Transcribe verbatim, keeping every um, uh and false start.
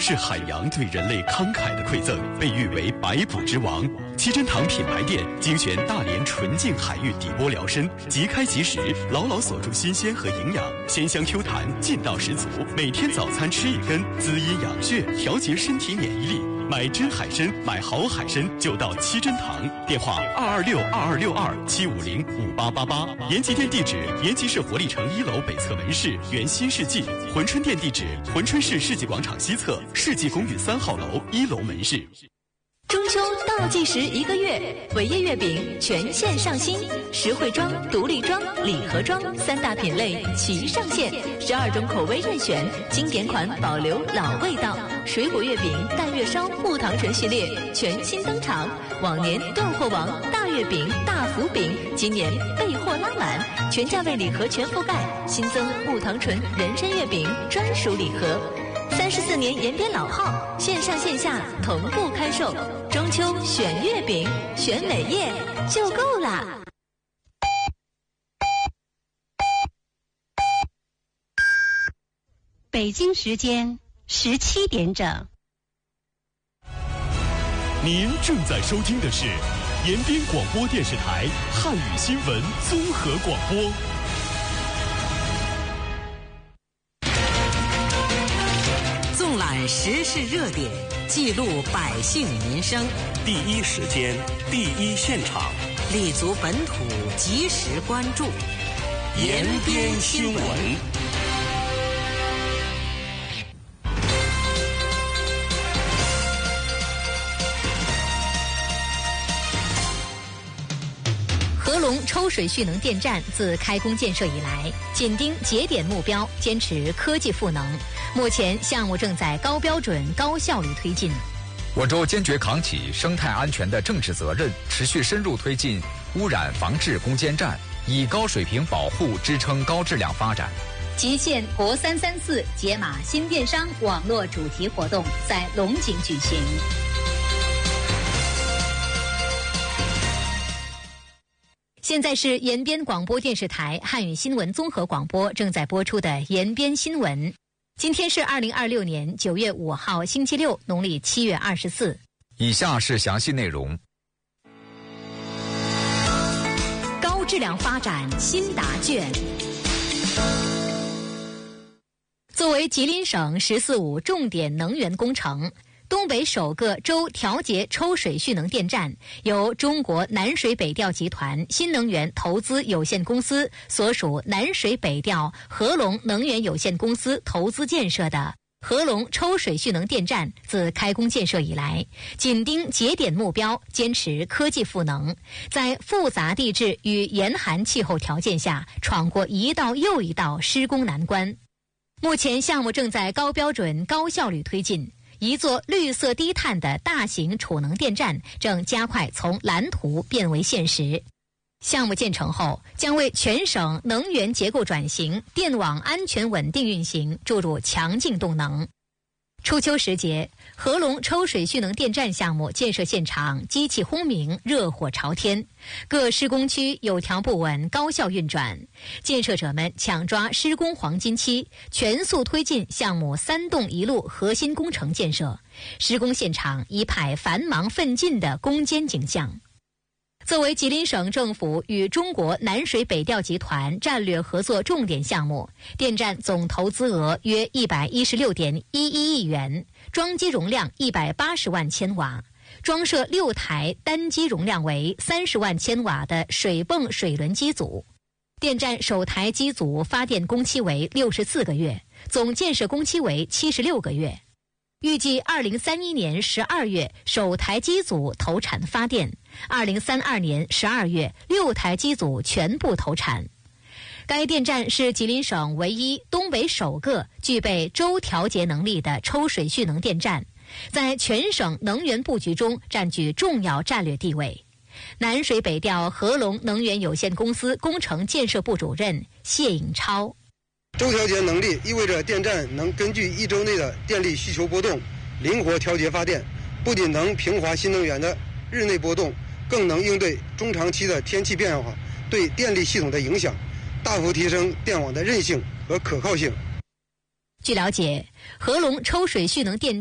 是海洋对人类慷慨的馈赠，被誉为百补之王。七珍堂品牌店精选大连纯净海域底波疗参，即开即食，牢牢锁住新鲜和营养，鲜香 Q 弹，劲道十足。每天早餐吃一根，滋阴养血，调节身体免疫力。买真海参，买好海参就到七珍堂。电话二二六二二六二七五零五八八八。延吉店地址：延吉市活力城一楼北侧门市原新世纪。珲春店地址：珲春市世纪广场西侧世纪公寓三号楼一楼门市。 中秋倒计时一个月，伟业月饼全线上新，实惠装、独立装、礼盒装三大品类齐上线，十二种口味任选，经典款保留老味道。水果月饼、淡月烧、木糖醇系列全新登场，往年断货王大月饼、大福饼，今年备货拉满，全价位礼盒全覆盖，新增木糖醇人参月饼专属礼盒。三十四年延边老号，线上线下同步开售。中秋选月饼，选伟业就够啦。 北京时间十七点整。 您正在收听的是延边广播电视台汉语新闻综合广播。 纵览时事热点，记录百姓民生， 第一时间，第一现场， 立足本土，及时关注， 延边新闻。 合龙抽水蓄能电站自开工建设以来，紧盯节点目标，坚持科技赋能。目前项目正在高标准、高效率推进。 我州坚决扛起生态安全的政治责任，持续深入推进污染防治攻坚战，以高水平保护支撑高质量发展。 极限国三三四解码新电商网络主题活动在龙井举行。现在是延边广播电视台汉语新闻综合广播正在播出的延边新闻。今天是二零二六年九月五号星期六，农历七月二十四。 以下是详细内容。 高质量发展新答卷。作为吉林省“十四五”重点能源工程，东北首个州调节抽水蓄能电站由中国南水北调集团新能源投资有限公司所属南水北调合龙能源有限公司投资建设的合龙抽水蓄能电站，自开工建设以来，紧盯节点目标，坚持科技赋能，在复杂地质与严寒气候条件下，闯过一道又一道施工难关。目前项目正在高标准、高效率推进。一座绿色低碳的大型储能电站正加快从蓝图变为现实。项目建成后，将为全省能源结构转型、电网安全稳定运行注入强劲动能。初秋时节，合龙抽水蓄能电站项目建设现场机器轰鸣，热火朝天，各施工区有条不紊，高效运转。建设者们抢抓施工黄金期，全速推进项目三栋一路核心工程建设，施工现场一派繁忙奋进的攻坚景象。作为吉林省政府与中国南水北调集团战略合作重点项目，电站总投资额约一百一十六点一一亿元，装机容量一百八十万千瓦，装设六台单机容量为三十万千瓦的水泵水轮机组。电站首台机组发电工期为六十四个月，总建设工期为七十六个月。预计二零三一年十二月首台机组投产发电，二零三二年十二月六台机组全部投产。该电站是吉林省唯一、东北首个具备周调节能力的抽水蓄能电站，在全省能源布局中占据重要战略地位。南水北调合龙能源有限公司工程建设部主任谢颖超。 周调节能力意味着电站能根据一周内的电力需求波动灵活调节发电，不仅能平滑新能源的日内波动，更能应对中长期的天气变化对电力系统的影响，大幅提升电网的韧性和可靠性。 据了解，合龙抽水蓄能电